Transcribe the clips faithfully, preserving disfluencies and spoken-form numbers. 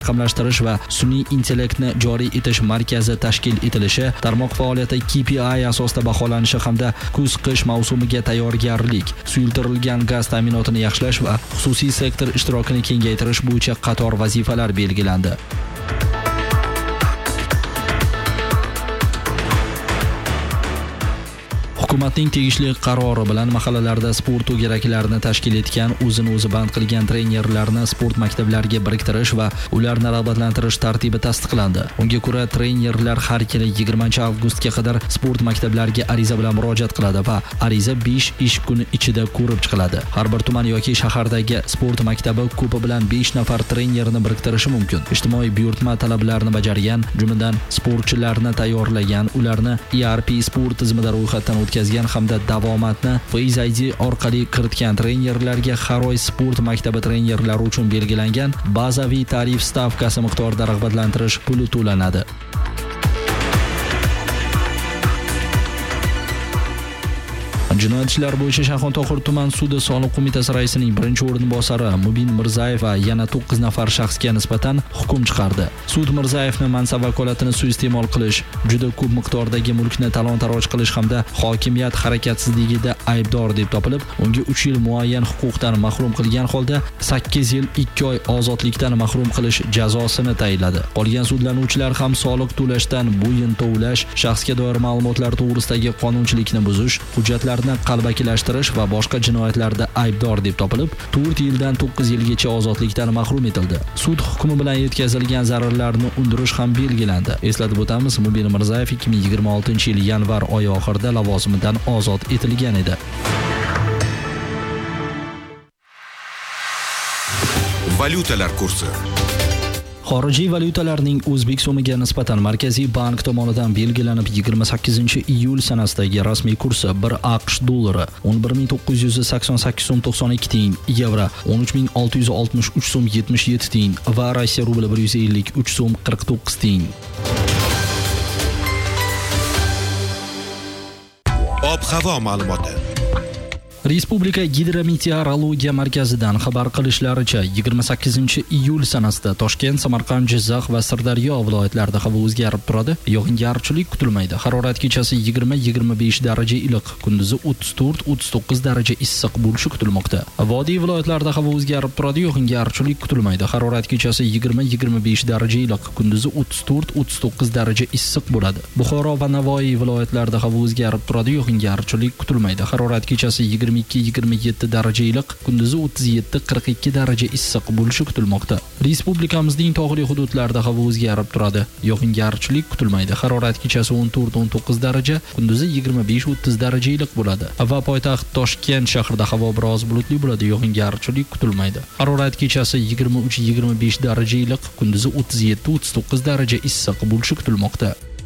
raqamlashtirish va sun'iy intellektni joriy etish markazi tashkil etilishi, tarmoq faoliyati K P I asosida baholanishi hamda kuz-qish mavsumiga tayyorgarlik, suyultirilgan gaz ta'minotini yaxshilash va xususiy sektor ishtirokini kengaytirish bo'yicha qator vazifalar belgilandi. Hukumatning tegishli qarori bilan mahallalarda sport to'garaklarini tashkil etgan, o'zini o'zi band qilgan trenerlarni sport maktablariga biriktirish va ularni rag'batlantirish tartibi tasdiqlandi. Unga ko'ra, trenerlar har yili yigirmanchi avgustga qadar sport maktablariga ariza bilan murojaat qiladi va ariza besh ish kuni ichida ko'rib chiqiladi. Har bir tuman yoki shahardagi sport maktabi ko'pi bilan besh nafar trenerni biriktirishi mumkin. Ijtimoiy buyurtma talablarini bajargan, jumladan sportchilarni tayyorlagan, ularni E R P sport tizimida ro'yxatdan o'tkazgan hamda davomatni Face I D orqali kiritgan trenerlarga Xaroy sport maktabi trenerlari uchun belgilangan bazaviy tarif stavkasi miqdorida rag'batlantirish puli to'lanadi. Jinoyat ishlari bo'yicha Shayxontohur tuman sudi soliq qo'mitasi raisining birinchi o'rinbosari Mubin Mirzayev va yana to'qqiz nafar shaxsga nisbatan hukm chiqardi. Sud Mirzayevni mansab vakolatini suiiste'mol qilish, juda ko'p miqdordagi mulkni talon-taroj qilish hamda hokimiyat harakatsizligida aybdor deb topilib, unga uch yil muayyan huquqdan mahrum qilgan holda sakkiz yil ikki oy ozodlikdan mahrum qilish jazosini tayinladi. Qolgan sudlanuvchilar ham soliq to'lashdan bo'yin tovlash, shaxsga doir ma'lumotlar to'g'risidagi qonunchilikni buzish, hujjatlarni qalbakilashtirish va boshqa jinoyatlarda aybdor deb topilib, to'rt yildan to'qqiz yilgacha ozodlikdan mahrum etildi. Sud hukmi bilan yetkazilgan zararlarni undirish ham belgilandi. Eslatib o'tamiz, Mubin Mirzayev ikki ming yigirma oltinchi yil yanvar oyi oxirida lavozimidan ozod etilgan edi. Valyutalar kursi. Xorijiy valyutalarning O'zbek so'miga nisbatan Markaziy bank tomonidan belgilanib yigirma sakkizinchi iyul sanasidagi rasmiy kursi bir AQSh dollari o'n bir ming to'qqiz yuz sakson sakkiz so'm to'qson ikki tiyin, yevro o'n uch ming olti yuz oltmish uch so'm yetmish yetti tiyin va Rossiya rubli bir yuz ellik uch so'm qirq to'qqiz tiyin. Ob-havo ma'lumoti. Respublika Gidrometeorologiya markazidan xabar qilishlaricha, yigirma sakkizinchi iyul sanasida Toshkent, Samarqand, Jizzax va Sirdaryo viloyatlarida havo o'zgarib turadi. Yog'ingarchilik kutilmaydi. Harorat kechasi yigirma yigirma besh daraja iliq, kunduzi o'ttiz to'rt o'ttiz to'qqiz daraja issiq bo'lishi kutilmoqda. Vodiy viloyatlarida havo o'zgarib turadi. Yog'ingarchilik kutilmaydi. Harorat kechasi yigirma yigirma besh daraja iliq, kunduzi o'ttiz to'rt o'ttiz to'qqiz daraja issiq bo'ladi. Buxoro va Navoiy viloyatlarida havo o'zgarib turadi. Yog'ingarchilik kutilmaydi. Harorat kechasi yigirma ikki yigirma yetti daraja iliq, kunduzi o'ttiz yetti qirq ikki daraja issiq bo'lishi kutilmoqda. Respublikamizning tog'li hududlarida havo o'zgarib turadi. Yog'ingarchilik kutilmaydi. Harorat kechasi o'n to'rt o'n to'qqiz daraja, kunduzi yigirma besh o'ttiz daraja iliq bo'ladi. Va poytaxt Toshkent shahrida havo biroz bulutli bo'ladi. Yog'ingarchilik kutilmaydi. Harorat kechasi yigirma uch yigirma besh daraja iliq, kunduzi o'ttiz yetti o'ttiz to'qqiz daraja issiq bo'lishi kutilmoqda.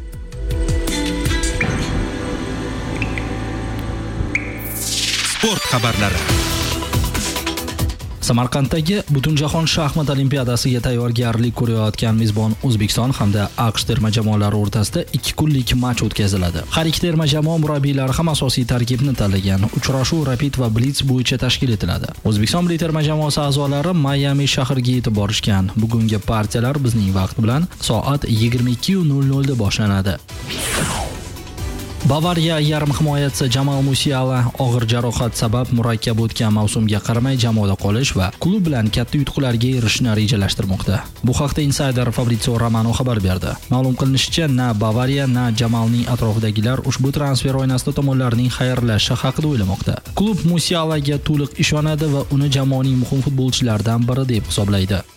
Sport xabarlari. Samarqanddagi Butunjahon shaxmat olimpiadasiga tayyorgarlik ko'rayotgan mezbon O'zbekiston hamda AQSh terma jamoalari o'rtasida ikki kunlik match o'tkaziladi. Har ikki terma jamoa murabbiylari ham asosiy tarkibni tanlagan. Uchrashuv Rapid va Blitz bo'yicha tashkil etiladi. O'zbekiston milliy terma jamoasi a'zolari Mayami shahriga yetib borishgan. Bugungi partiyalar bizning vaqt bilan soat yigirma ikki nol nol da boshlanadi. Bavariya yarim himoyachisi Jamal Musiala og'ir jarohat sabab murakkab o'tgan mavsumga qaramay jamoada qolish va klub bilan katta yutuqlarga erishishni rejalashtirmoqda. Bu haqda insider Fabrizio Romano xabar berdi. Ma'lum qilinishicha, na Bavariya, na Jamalning atrofidagilar ushbu transfer oynasida tomonlarning xayrlashishi haqida o'ylamoqda. Klub Musialaga to'liq ishonadi va uni jamoaning muhim futbolchilaridan biri deb hisoblaydi.